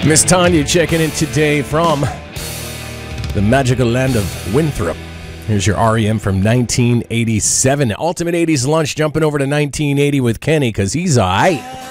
Miss Tanya checking in today from the magical land of Winthrop. Here's your REM from 1987. Ultimate 80s lunch jumping over to 1980 with Kenny because he's all right.